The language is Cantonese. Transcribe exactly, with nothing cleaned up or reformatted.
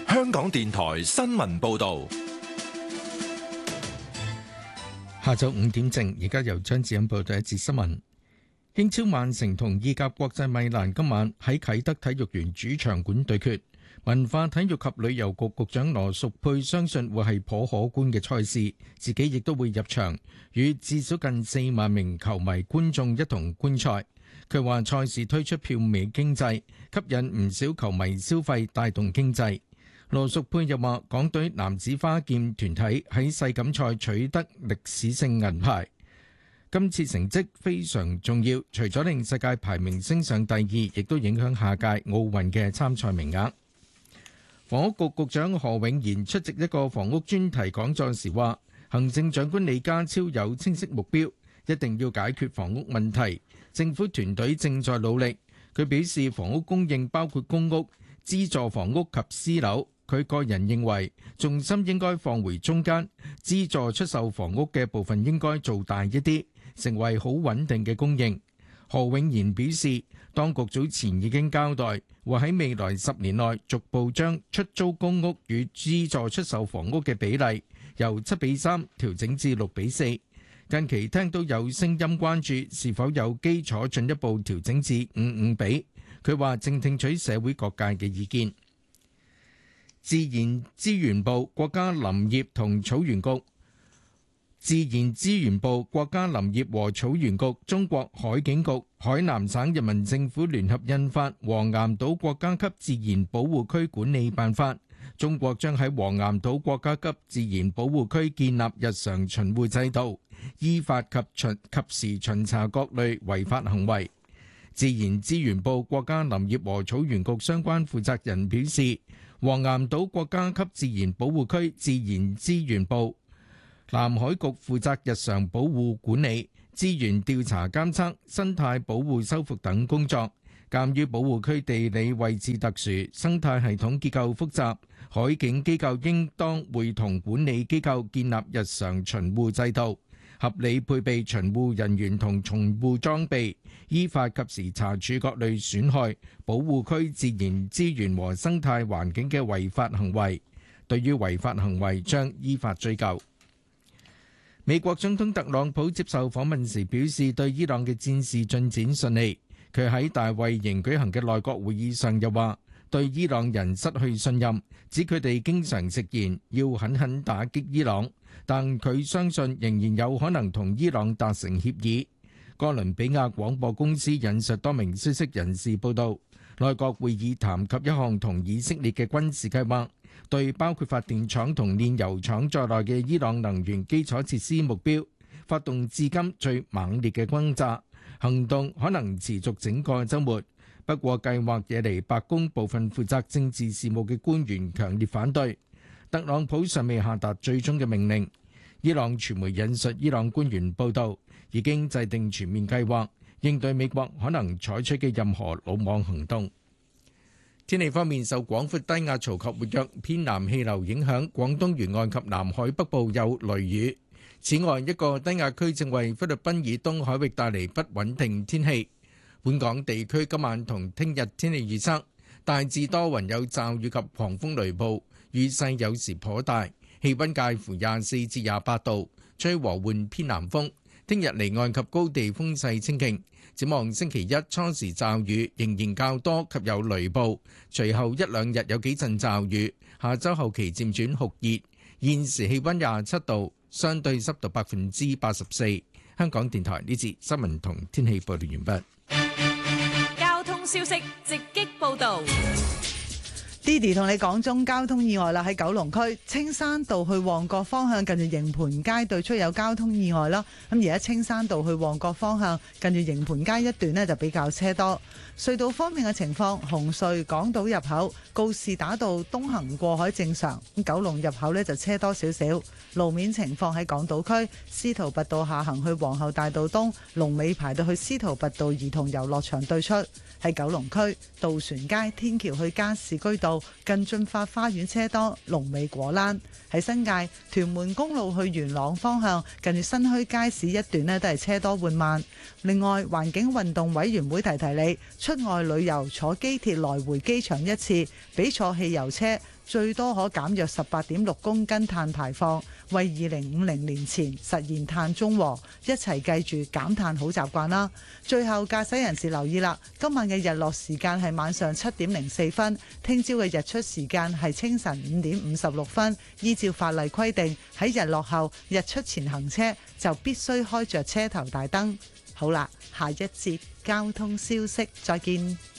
香港電台新聞報道。 下晝五點正，而家由張子欣報道一節新聞。英超曼城同意甲國際米蘭今晚喺啟德體育園主場館對決。文化體育及旅遊局局長羅淑佩相信會係頗可觀嘅賽事，自己亦都會入場，與至少近四萬名球迷觀眾一同觀賽。佢話賽事推出票尾經濟，吸引唔少球迷消費，帶動經濟。羅淑佩又話，港隊男子花劍團體喺世錦賽取得歷史性銀牌，今次成績非常重要，除咗令世界排名升上第二，亦都影響下屆奧運嘅參賽名額。房屋局局長何永賢出席一個房屋專題講座時話，行政長官李家超有清晰目標，一定要解決房屋問題，政府團隊正在努力。佢表示，房屋供應包括公屋、資助房屋及私樓。佢個人認為重心應該放回中間，資助出售房屋嘅部分應該做大一啲，成為好穩定嘅供應。何永賢表示，當局早前已經交代，會喺未來十年內逐步將出租公屋與資助出售房屋嘅比例由七比三調整至六比四。近期聽到有聲音關注是否有基礎進一步調整至五五比，佢話正聽取社會各界嘅意見。自然資源部、國家林業同草原局、自然資源部、國家林業和草原局、中國海警局、海南省人民政府聯合印發《黃岩島國家級自然保護區管理辦法》，中國將喺黃岩島國家級自然保護區建立日常巡護制度，依法及巡及時巡查各類違法行為。自然資源部、國家林業和草原局相關負責人表示，黃岩島國家級自然保護區自然資源部、南海局負責日常保護管理、資源調查監測、生態保護修復等工作。鑑於保護區地理位置特殊、生態系統結構複雜，海警機構應當會同管理機構建立日常巡護制度，合理配備巡護人員同巡護裝備，依法及時查處各類損害保護區自然資源和生態環境嘅違法行為。對於違法行為，將依法追究。美國總統特朗普接受訪問時表示，對伊朗嘅戰事進展順利。佢喺大衛營舉行嘅內閣會議上又話，對伊朗人失去信任，指佢哋經常食言要狠狠打擊伊朗，但佢相信仍然有可能同伊朗達成協議。哥倫比亞廣播公司引述多名消息人士報道，內閣會議談及一項同以色列嘅軍事計劃，對包括發電廠同煉油廠在內嘅伊朗能源基礎設施目標發動至今最猛烈嘅轟炸。行動可能持續整個週末，不過計劃惹嚟白宮部分負責政治事務嘅官員強烈反對。特朗普尚未下達最終嘅命令。伊朗傳媒引述伊朗官員報道，已經制定全面計劃，應對美國可能採取嘅任何魯莽行動。天氣方面，受廣闊低壓槽及活躍偏南氣流影響，廣東沿岸及南海北部有雷雨。此外，一個低壓區正為菲律賓以東海域帶嚟不穩定天氣。本港地區今晚同聽日天氣預測，大致多雲有驟雨及狂風雷暴，雨勢有時頗大，氣溫介乎廿四至廿八度，吹和緩偏南風。聽日離岸及高地風勢清勁。展望星期一初時驟雨仍然較多及有雷暴，隨後一兩日有幾陣驟雨，下週後期漸轉酷熱。現時氣溫廿七度。相對濕度百分之八十四。香港電台呢節新聞同天氣報道完畢。交通消息直擊報道。 Didi 同你講中交通意外啦，喺九龍區青山道去旺角方向近住營盤街對出有交通意外啦。咁而家青山道去旺角方向近住營盤街一段呢就比較車多。隧道方面嘅情況，紅隧港島入口告士打道東行過海正常，咁九龍入口呢就車多少少。路面情況喺港島區司徒拔道下行去皇后大道東，龍尾排到去司徒拔道兒童遊樂場對出。喺九龍區渡船街天橋去加士居道近駿發花園車多，龍尾果欄。喺新界屯門公路去元朗方向近住新墟街市一段呢都係車多緩慢。另外，環境運動委員會提提你，出外旅遊坐機鐵來回機場一次比坐汽油車最多可減約十八點六公斤碳排放，為二零五零年前實現碳中和。一齊記住減碳好習慣啦！最後駕駛人士留意啦，今晚嘅日落時間係晚上七點零四分，聽朝嘅日出時間係清晨五點五十六分。依照法例規定，喺日落後、日出前行車就必須開着車頭大燈。好啦，下一節交通消息，再見。